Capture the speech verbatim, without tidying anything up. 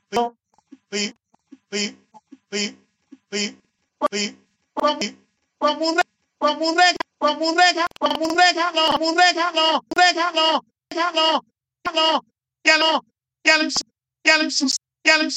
we we we we we Ramune, Ramune, Ramune, Ramune, Ramune, Ramune, Ramune, Ramune, Gallo, Gallo, Gallo, Gallo,